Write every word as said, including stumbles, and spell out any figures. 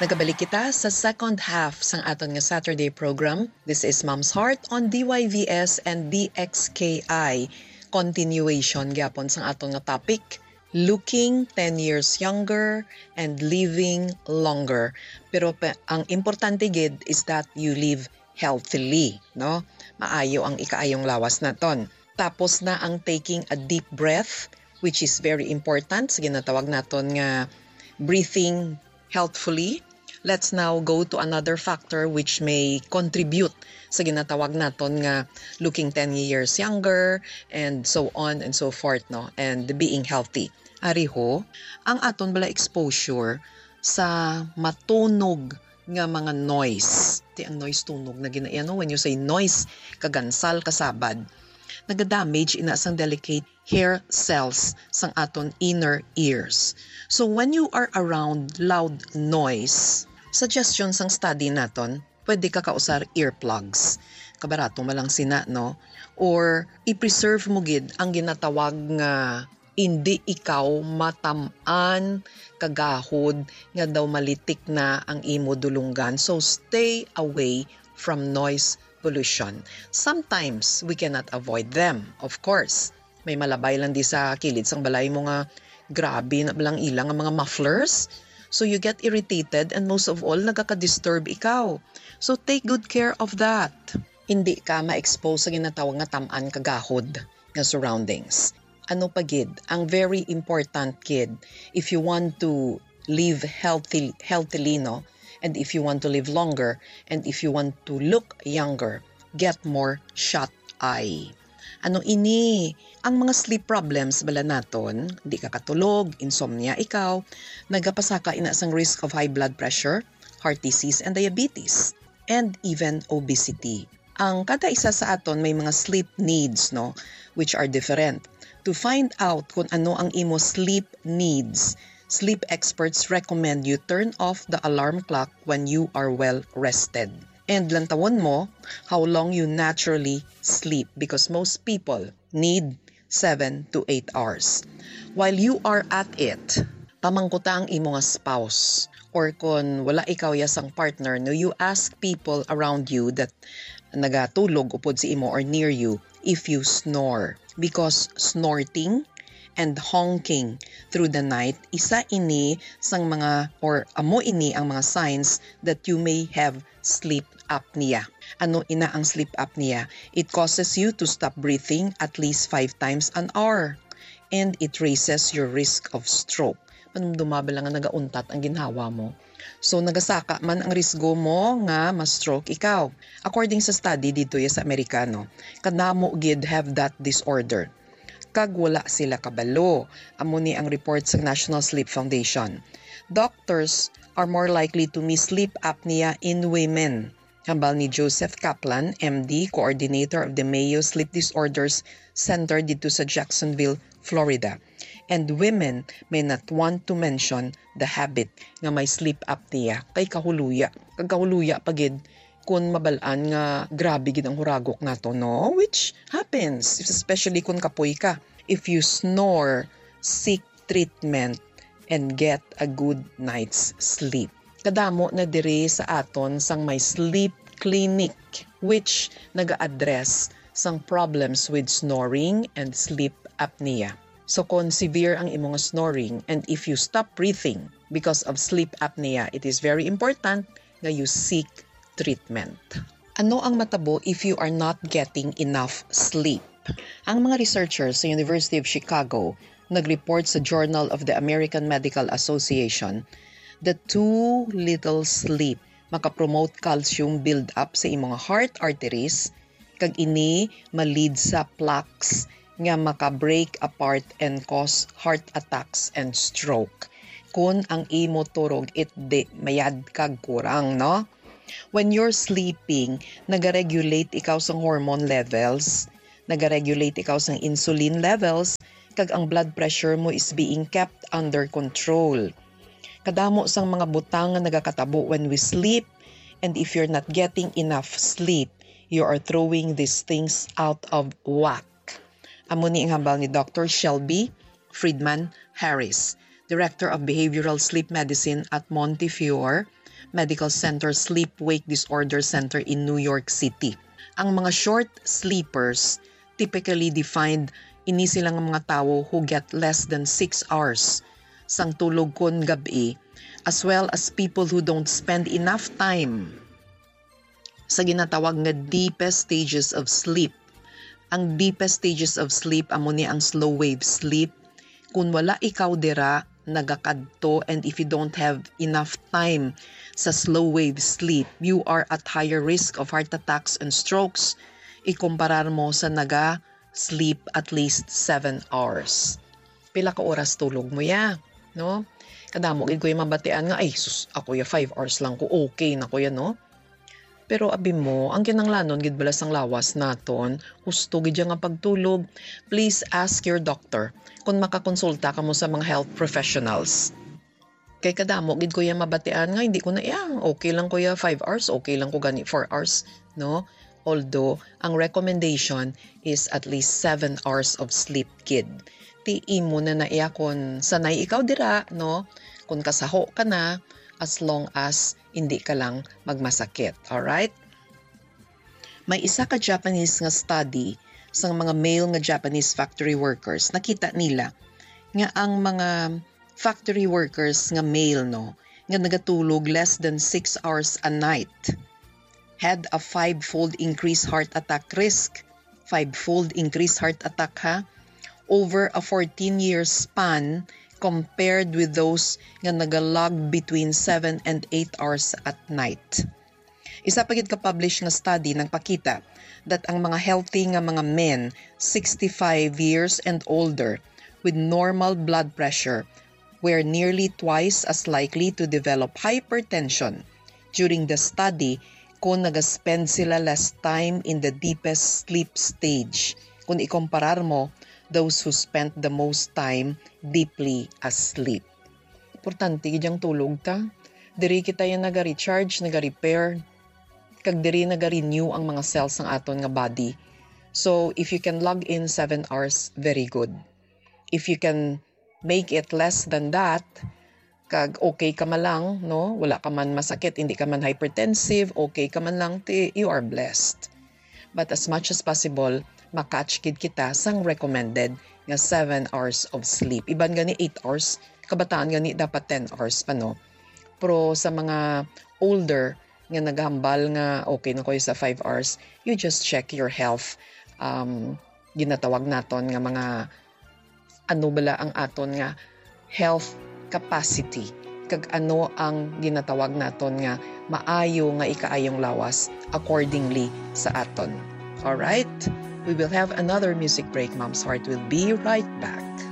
Nagabalik kita sa second half sang aton nga Saturday program. This is Mom's Heart on D Y V S and D X K I. Continuation gyapon sang aton nga topic, looking ten years younger and living longer. Pero pa, ang importante gid is that you live healthily, no? Maayo ang ikaayong lawas naton. Tapos na ang taking a deep breath, which is very important sa ginatawag naton nga breathing healthfully. Let's now go to another factor which may contribute sa ginatawag naton nga looking ten years younger and so on and so forth, no? And being healthy. Ariho, ang aton bala exposure sa matunog nga mga noise. Ti ang noise tunog na ginaiya, no? When you say noise, kagansal, kasabad, nagadamage ina sang delicate hair cells sang aton inner ears. So when you are around loud noise, suggestion sang study naton, pwede ka kausar earplugs. Kabarato malang sina, no? Or i-preserve mo gid ang ginatawag nga hindi ikaw matamaan kagahod nga daw malitik na ang imo dulunggan. So stay away from noise pollution. Sometimes we cannot avoid them, of course. May malabay lang di sa kilid sang balay mo nga grabe na balang ilang ang mga mufflers. So you get irritated and most of all, nagkaka-disturb ikaw. So take good care of that. Hindi ka ma-expose sa ginatawag nga tamaan kagahod nga surroundings. Ano pa gid? Ang very important kid, if you want to live healthy, healthily, no? And if you want to live longer, and if you want to look younger, get more shut eye. Ano ini? Ang mga sleep problems bala naton, di ka katulog, insomnia ikaw, nagapasaka ina sang risk of high blood pressure, heart disease and diabetes, and even obesity. Ang kada isa sa aton may mga sleep needs, no, which are different. To find out kung ano ang imo sleep needs, sleep experts recommend you turn off the alarm clock when you are well rested. And lantawon mo how long you naturally sleep because most people need seven to eight hours. While you are at it, pamangkuta ang imo nga spouse or kung wala ikaw yasang partner, no, you ask people around you that nagatulog upod si imo or near you if you snore. Because snorting and honking through the night, isa ini sang mga or amo ini ang mga signs that you may have sleep apnea. Ano ina ang sleep apnea? It causes you to stop breathing at least five times an hour and it raises your risk of stroke. Manumdumaba lang nga nagauntat ang ginhawa mo. So nagasaka man ang risgo mo nga ma-stroke ikaw. According sa study dito ya sa Amerikano, kadamo gid have that disorder. Kag wala sila kabalo. Amo ni ang report sa National Sleep Foundation. Doctors are more likely to miss sleep apnea in women. Hambal ni Joseph Kaplan, M D, coordinator of the Mayo Sleep Disorders Center dito sa Jacksonville, Florida. And women may not want to mention the habit nga may sleep apnea kay kahuluya. Kag kahuluya pagid kung mabalaan nga grabe gid ang huragok nato, no? Which happens, especially kung kapoy ka. If you snore, seek treatment and get a good night's sleep. Kadamo na diri sa aton sang may sleep clinic which naga-address sang problems with snoring and sleep apnea. So kung severe ang imong snoring and if you stop breathing because of sleep apnea, it is very important na you seek treatment. Ano ang matabo if you are not getting enough sleep? Ang mga researchers sa University of Chicago nag-report sa Journal of the American Medical Association that too little sleep makapromote calcium build-up sa imong heart arteries kag ini malid sa plaques nga maka-break apart and cause heart attacks and stroke. Kung ang imo turog it di mayad kag kurang, no? When you're sleeping, nagaregulate ikaw sang hormone levels, nagaregulate ikaw sang insulin levels, kag ang blood pressure mo is being kept under control. Kadamo sang mga butang nga nagakatabo when we sleep, and if you're not getting enough sleep, you are throwing these things out of whack. Amo ni ang hambal ni Doctor Shelby Friedman Harris, Director of Behavioral Sleep Medicine at Montefiore Medical Center Sleep-Wake Disorder Center in New York City. Ang mga short sleepers, typically defined ini silang mga tao who get less than six hours sang tulog kon gabi, as well as people who don't spend enough time sa ginatawag nga deepest stages of sleep. Ang deepest stages of sleep amo ni ang slow wave sleep. Kung wala ikaw dira nagakadto, and if you don't have enough time sa slow wave sleep, you are at higher risk of heart attacks and strokes. Ikumparar mo sa naga sleep at least seven hours. Pila ka oras tulog mo ya, no? Kadamo gid ko yung mabatian nga, ay sus, ako ya five hours lang ko, okay na ko ya, no? Pero abi mo, ang kinanglanon gid bala sang lawas naton, husto gid nga pagtulog. Please ask your doctor kung makakonsulta ka mo sa mga health professionals. Kay kadamo gid ko ya mabatian nga, hindi ko na, yeah, okay lang ko ya five hours, okay lang ko gani four hours, no? Although, ang recommendation is at least seven hours of sleep, kid. Tii mo na na iya kung sanay ikaw dira, no? Kung kasaho ka na, as long as hindi ka lang magmasakit. Alright? May isa ka Japanese nga study sa mga male nga Japanese factory workers. Nakita nila nga ang mga factory workers nga male, no? Nga nagatulog less than six hours a night had a five-fold increased heart attack risk. Five-fold increased heart attack, ha? Over a fourteen-year span compared with those nga nagalog between seven and eight hours at night. Isa pa gid ka-publish nga study nang pakita that ang mga healthy nga mga men sixty-five years and older with normal blood pressure were nearly twice as likely to develop hypertension during the study kung nag-spend sila less time in the deepest sleep stage. Kung ikomparar mo those who spent the most time deeply asleep. Importante gid yang tulog ta. Diri kita yan naga-recharge, naga-repair, kag diri naga-renew ang mga cells ng aton nga body. So if you can log in seven hours, very good. If you can make it less than that, kag okay ka man lang, no? Wala ka man masakit, hindi ka man hypertensive, okay ka man lang, ti, you are blessed. But as much as possible, makatch kid kita sang recommended nga seven hours of sleep. Iban gani eight hours, kabataan gani dapat ten hours pa, no? Pero sa mga older nga naghambal nga okay na kayo sa five hours, you just check your health. Um, ginatawag naton nga mga ano bala ang aton nga health capacity, kag ano ang ginatawag naton nga maayo nga ikaayong lawas accordingly sa aton. Alright? We will have another music break. Mom's Heart will be right back.